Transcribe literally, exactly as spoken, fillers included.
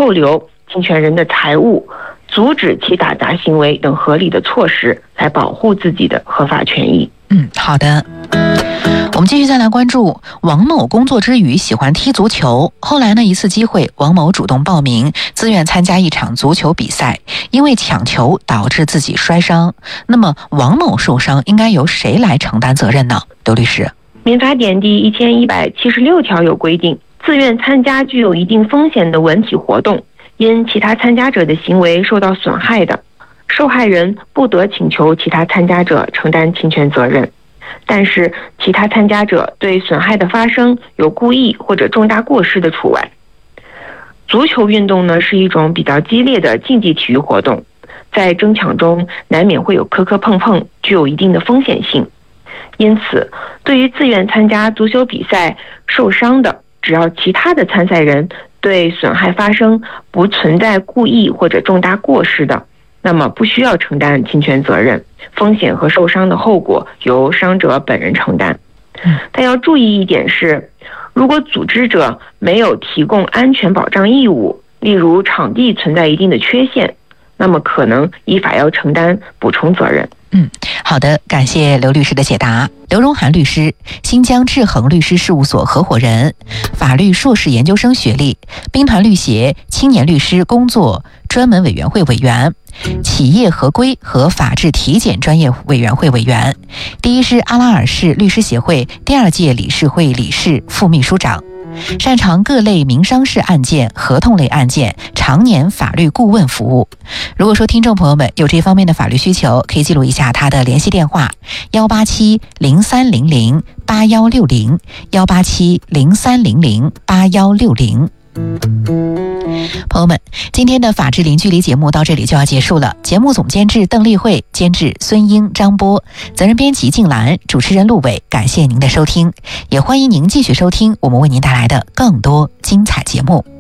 扣留侵权人的财物，阻止其打砸行为等合理的措施，来保护自己的合法权益。 嗯，好的。我们继续再来关注王某工作之余喜欢踢足球，后来呢一次机会，王某主动报名自愿参加一场足球比赛，因为抢球导致自己摔伤。那么王某受伤应该由谁来承担责任呢？刘律师， 民法典第一千一百七十六条有规定，自愿参加具有一定风险的文体活动，因其他参加者的行为受到损害的，受害人不得请求其他参加者承担侵权责任。但是其他参加者对损害的发生有故意或者重大过失的除外。足球运动呢是一种比较激烈的竞技体育活动，在争抢中难免会有磕磕碰碰，具有一定的风险性。因此对于自愿参加足球比赛受伤的，只要其他的参赛人对损害发生不存在故意或者重大过失的，那么不需要承担侵权责任，风险和受伤的后果由伤者本人承担。但要注意一点是，如果组织者没有提供安全保障义务，例如场地存在一定的缺陷，那么可能依法要承担补充责任。 嗯，好的，感谢刘律师的解答。刘荣涵律师，新疆智恒律师事务所合伙人，法律硕士研究生学历，兵团律协青年律师工作专门委员会委员，企业合规和法治体检专业委员会委员，第一师阿拉尔市律师协会第二届理事会理事、副秘书长，擅长各类民商事案件、合同类案件，常年法律顾问服务。如果说听众朋友们有这方面的法律需求，可以记录一下他的联系电话：幺八七零三零零八幺六零，幺八七零三零零八幺六零。朋友们，今天的法治零距离节目到这里就要结束了。节目总监制邓丽慧，监制孙英、张波，责任编辑静兰，主持人陆伟。感谢您的收听，也欢迎您继续收听我们为您带来的更多精彩节目。